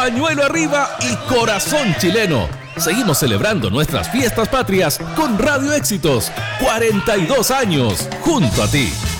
pañuelo arriba y corazón chileno. Seguimos celebrando nuestras fiestas patrias con Radio Éxitos. 42 años junto a ti.